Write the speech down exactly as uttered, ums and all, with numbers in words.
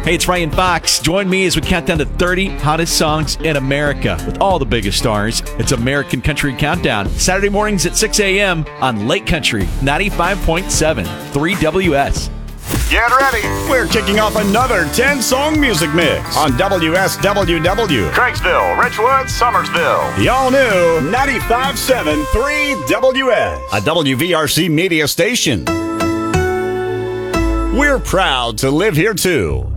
Hey, it's Ryan Fox. Join me as we count down to thirty hottest songs in America with all the biggest stars. It's American Country Countdown, Saturday mornings at six a.m. on Lake Country, ninety-five point seven, three W S. Get ready. We're kicking off another ten-song music mix on W S W W. Cranksville, Richwood, Summersville. The all-new ninety-five point seven, three W S. A W V R C media station. We're proud to live here, too.